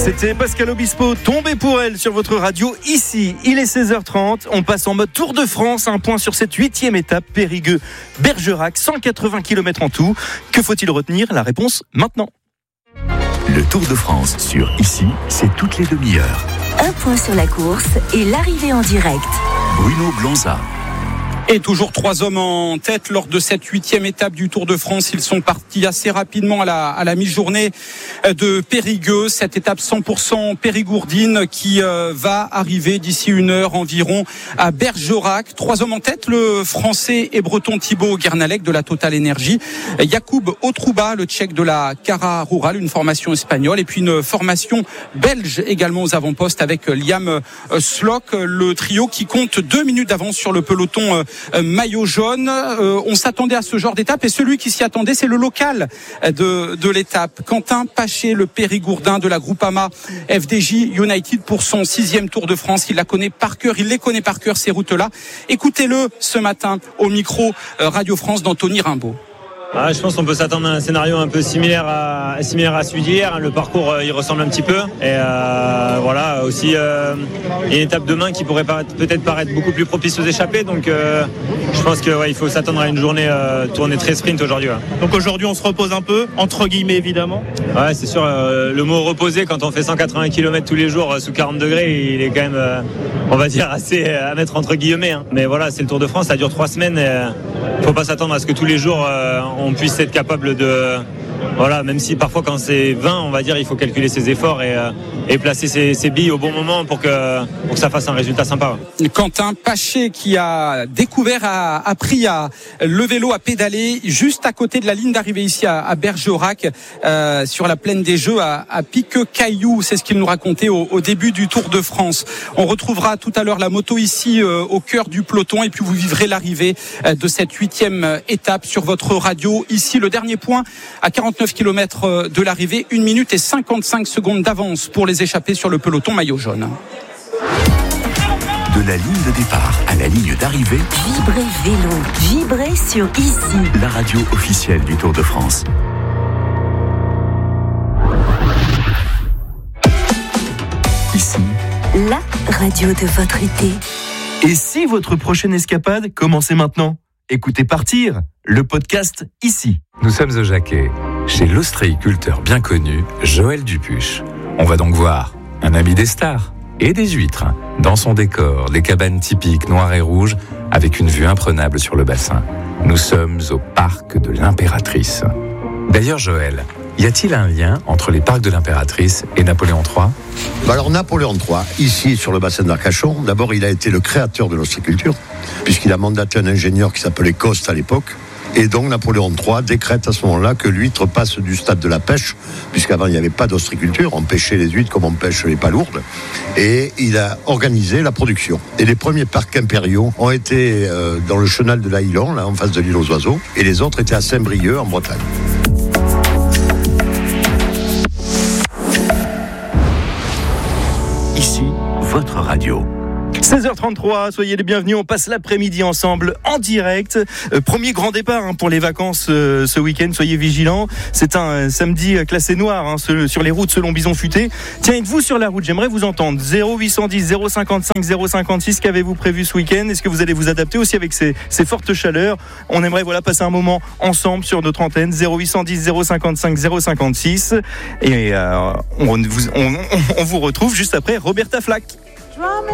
C'était Pascal Obispo, tombé pour elle sur votre radio. Ici, il est 16h30. On passe en mode Tour de France. Un point sur cette 8e étape, Périgueux-Bergerac, 180 km en tout. Que faut-il retenir ? La réponse maintenant. Le Tour de France sur Ici, c'est toutes les demi-heures. Un point sur la course et l'arrivée en direct. Bruno Blanza. Et toujours 3 hommes en tête lors de cette 8e étape du Tour de France. Ils sont partis assez rapidement à la mi-journée de Périgueux. Cette étape 100% périgourdine qui va arriver d'ici 1 heure environ à Bergerac. 3 hommes en tête, le français et breton Thibaut Guernalec de la Total Energy, Jakub Otrouba, le tchèque de la Cara Rural, une formation espagnole, et puis une formation belge également aux avant-postes avec Liam Slock, le trio qui compte 2 minutes d'avance sur le peloton maillot jaune. On s'attendait à ce genre d'étape et celui qui s'y attendait, c'est le local de l'étape, Quentin Paché, le Périgourdin de la Groupama FDJ United pour son 6e Tour de France. Il la connaît par cœur, il les connaît par cœur ces routes-là. Écoutez-le ce matin au micro Radio France d'Anthony Rimbaud. Je pense qu'on peut s'attendre à un scénario un peu similaire à celui d'hier. Le parcours, il ressemble un petit peu. Et voilà, aussi une étape demain qui pourrait peut-être paraître beaucoup plus propice aux échappées. Donc je pense qu'il il faut s'attendre à une journée tournée très sprint aujourd'hui. Ouais. Donc aujourd'hui, on se repose un peu, entre guillemets évidemment. Ouais, c'est sûr. Le mot reposer, quand on fait 180 km tous les jours sous 40 degrés, il est quand même, on va dire, assez à mettre entre guillemets. Hein. Mais voilà, c'est le Tour de France, ça dure 3 semaines. Il ne faut pas s'attendre à ce que tous les jours on puisse être capable de... Voilà, même si parfois quand c'est 20, on va dire, il faut calculer ses efforts et placer ses billes au bon moment pour que ça fasse un résultat sympa. Ouais. Quentin Paché qui a découvert, a appris le vélo à pédaler juste à côté de la ligne d'arrivée ici à Bergerac, sur la plaine des Jeux à Piqueux-Cailloux. C'est ce qu'il nous racontait au début du Tour de France. On retrouvera tout à l'heure la moto ici au cœur du peloton et puis vous vivrez l'arrivée de cette 8e étape sur votre radio. Ici, le dernier point à 49 km de l'arrivée, 1 minute et 55 secondes d'avance pour les échappés sur le peloton maillot jaune. De la ligne de départ à la ligne d'arrivée, Vibrez vélo, vibrez sur Ici. la radio officielle du Tour de France. Ici, La radio de votre été. Et si votre prochaine escapade commençait maintenant ? Écoutez Partir, le podcast Ici. Nous sommes au Jacquet, chez l'ostréiculteur bien connu, Joël Dupuche. On va donc voir un ami des stars et des huîtres. Dans son décor, des cabanes typiques noires et rouges avec une vue imprenable sur le bassin. Nous sommes au parc de l'Impératrice. D'ailleurs, Joël, y a-t-il un lien entre les parcs de l'Impératrice et Napoléon III ? Alors Napoléon III, ici sur le bassin d'Arcachon, d'abord il a été le créateur de l'ostréiculture, puisqu'il a mandaté un ingénieur qui s'appelait Coste à l'époque. Et donc Napoléon III décrète à ce moment-là que l'huître passe du stade de la pêche, puisqu'avant il n'y avait pas d'ostréiculture, on pêchait les huîtres comme on pêche les palourdes, et il a organisé la production. Et les premiers parcs impériaux ont été dans le chenal de l'Ailon, là en face de l'île aux oiseaux, et les autres étaient à Saint-Brieuc en Bretagne. ici, votre radio. 16h33, soyez les bienvenus, on passe l'après-midi ensemble en direct. Premier grand départ pour les vacances ce week-end, soyez vigilants. C'est un samedi classé noir sur les routes selon Bison Futé. Tiens, êtes-vous sur la route ? J'aimerais vous entendre. 0810 055 056, qu'avez-vous prévu ce week-end ? Est-ce que vous allez vous adapter aussi avec ces fortes chaleurs ? On aimerait passer un moment ensemble sur notre antenne. 0810 055 056. Et on vous retrouve juste après Roberta Flack.